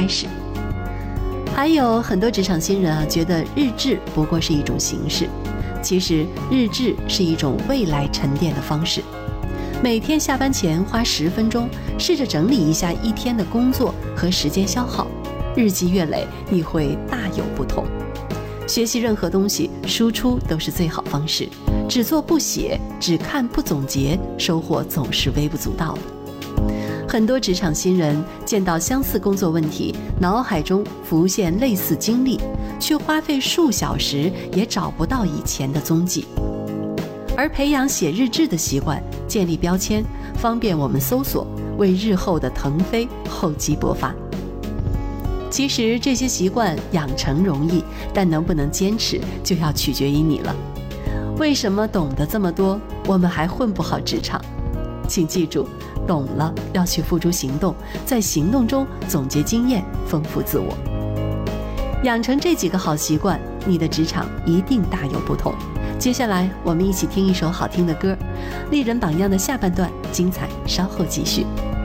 开始。还有很多职场新人觉得日志不过是一种形式，其实日志是一种未来沉淀的方式。每天下班前花10分钟，试着整理一下一天的工作和时间消耗，日积月累，你会大有不同。学习任何东西，输出都是最好方式，只做不写，只看不总结，收获总是微不足道的。很多职场新人见到相似工作问题，脑海中浮现类似经历，却花费数小时也找不到以前的踪迹。而培养写日志的习惯，建立标签，方便我们搜索，为日后的腾飞厚积薄发。其实这些习惯养成容易，但能不能坚持就要取决于你了。为什么懂得这么多，我们还混不好职场？请记住，懂了要去付诸行动，在行动中总结经验，丰富自我。养成这几个好习惯，你的职场一定大有不同。接下来我们一起听一首好听的歌，丽人榜样的下半段精彩稍后继续。